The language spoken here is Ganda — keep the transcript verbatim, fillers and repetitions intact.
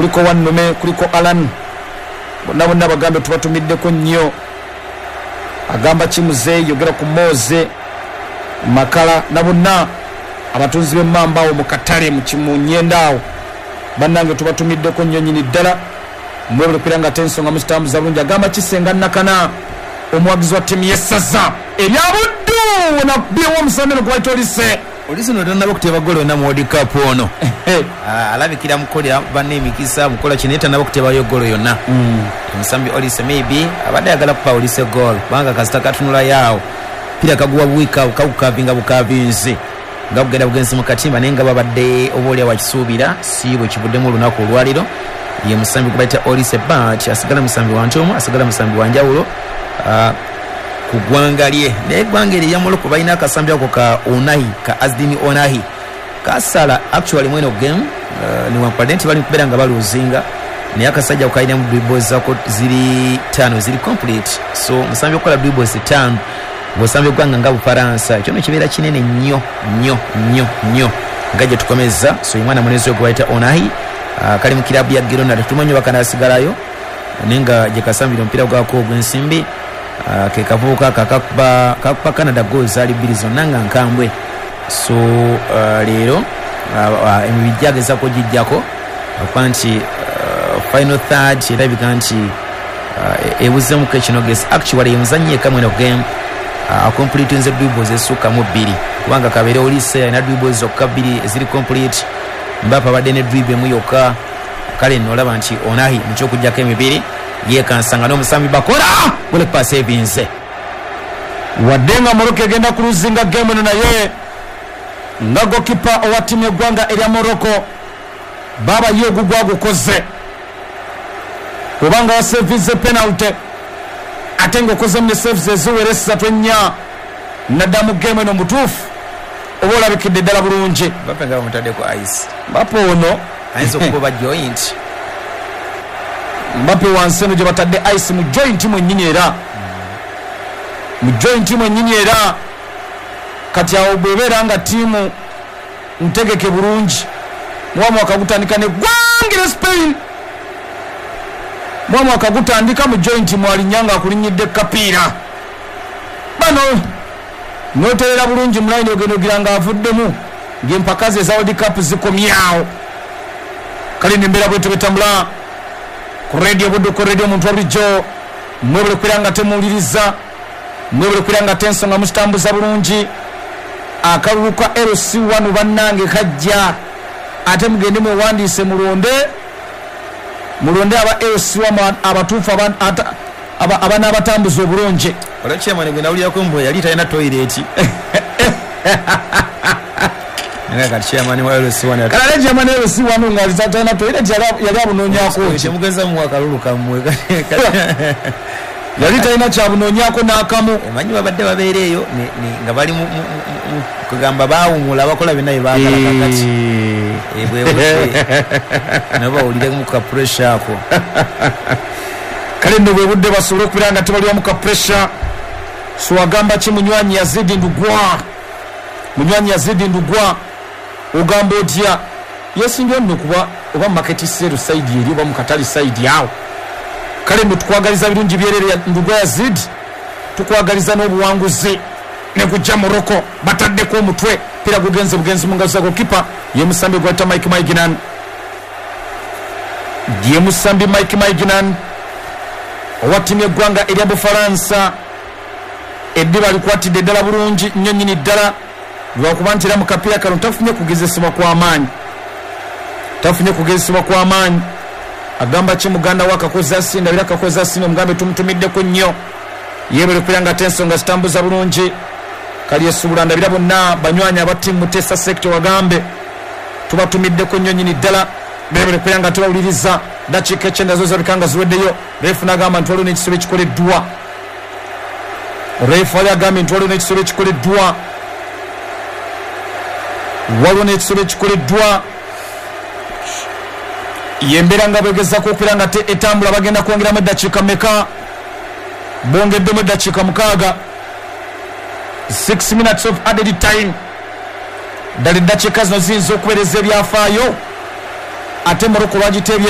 kuliko Wannume kuliko Alan bonna bonna bagambe tubatumiddeko nnyo agamba Kimuze yogera ku Moze Makala na bonna abatunzi b'emmamba awo mu katale mu Kimunyendaawo bannange tubatumiddeko nnyo nyini ddala mwebule kwiranga tensonga musitambuza bulungi agamba Kisenga Nakana omwagizi wa ttiimu y'essaza eryabuddu na byewo omusameno gwaitolise Olisi no tannaba kuteba golo na World Cup ono alabikira mukolera banne emikisa mukola kineta nabo kuteba yo golo yonna omusambi Olise maybe abadde yagala kupa Olise goal banga kasita katunula yawo pira kaguwa buwika kaukavinga bukavinze nga bugenda bugenzi mu katimba nenga babadde obolya wakisuubira siibwe kibuddemu olunaku olwaliro ye musambi kubaita Olise but asigala musambi wa ntomo asigala musambi wa njawulo kugwangalye ne gwangeri ya moloko balina akasambi ako ka Onahi ka Azdini Onahi kasala actually mweno game uh, ni wampadenti bali kubera nga baluzinga ne akasajja ukaina mu dribbles zako ziri tano ziri complete so musambi okola dribbles tano ngosambi gwanga nga Bufaransa kyono kibeera kinene nnyo nnyo nnyo nnyo ngaje tukomeza so imwana munezo gwaita Onahi uh, kali mu kilabu ya Girona tumanyo bakanasigalayo nenga je kasambira mpira gwako gwensimbi Uh, ke kavuka kakakuba kakuba Canada goals ali bilizo nanga nkambwe so uh, lero uh, uh, emibijageza ko jijjako akwanti uh, final third erabika nti uh, ebuze mu kechino ges actually yemuzanye kamwe no game uh, complete nze dribbles esuka mu bbiri kubanga kabere Olise na dribbles okabiri ziri complete Mbapa badene dribble mu yoka kale nolaba nti Onahi mcho kujjako emibiri ye kansanga no musambi bakola gole pass ebinze wadenga Morocco egenda kuluzinga game no naye nga gokipa owa timu y'eggwanga erya Morocco baba yogu gwagukoze kubanga wasevize penalty atengo koze mu saves ezuwere ssatu ennya nadamu game no mutufu obola bikidde ddala bulungi bapanga mutade ko ice bapo ono aizo kuba joint Mbappe wanseno je batadde ice mu joint mu nnyinyi era mu joint mu nnyinyi era kati awo bwebera nga timu ntegeke bulungi mwamu akagutandika ne gwangire Spain mwamu akagutandika mu joint mwali nyanga akulinyidde kapiira bano noterera bulungi mulaini ogendo giranga avuddemu ngempaka ze za World Cup zikomyawo kali nembera bwetu betambula ku radio budu ku radio muntu abijo mwebule kwiranga temuliriza mwebule kwiranga tensonga mustambuza bulungi akaluka L C one bannange kajja ate mugende mu wandise mulonde mulonde aba L C one abatufa aba abana abatambuza obulungi olache mane gwe nawulira ko mbo yali tayina toilet nga kachiyamani wa L C one kala jamani L C one nga zitana toilet yali abunonyako chemugeza mu akaluluka mmwe yali tayina kyabunonyako n'akamu emanyi babadde babeereeyo nga bali kugamba baawumula bakola byonna bye baagala kakati ebwebudde nabo bawulire mu ka pressure ako kale nno bwe budde basobole okubira nga tebaliwa mu ka pressure so wagamba ki Munywanyi Yazidi Ndugwa Munywanyi Yazidi Ndugwa ogamba otya yesinga nno kuba oba market sale side eri oba mu katali side awo kale nno tukwagaliza birungi byerere Ndugwa Yazidi tukwagaliza n'obuwanguzi ne kujja Morocco bataddeko omutwe pira gugenze bugenzi mu ngazo za kipa ye musambi gwata Mike Maiginan ye musambi Mike Maiginan owatimye gwanga erya Bufaransa eddiba alikwatidde ddala bulungi nnyo nnyini ddala lwakuba nti era mu kapiira kano tafunye kugezesebwa kw'amaanyi tafunye kugezesebwa kw'amaanyi agamba ki muganda wa Kakoza Sini ndabira Kakoza Sini omugambe tumutumiddeko nnyo yebere kwiranga tensonga zitambuza bulungi kali esubula ndabira bonna banywanyi abatimu Mutesa sector wagambe tubatumiddeko nnyo nnyini ddala bebere kwiranga tubawuliriza dakiika ekyenda zo zabikanga ziweddeyo refu n'agamba nti waliwo n'ekisobe ekikoleddwa refu ali agambye nti waliwo n'ekisobe ekikoleddwa waliwo n'ekisobe ekikoleddwa yembeera nga bwegezako okubeera nga etambula bagenda kwongeramu eddakiika meka bongeddemu eddakiika mukaaga six minutes of added time ddala eddakiika zino ziyinza okubeereza ebyafaayo ate Morocco bagiteebye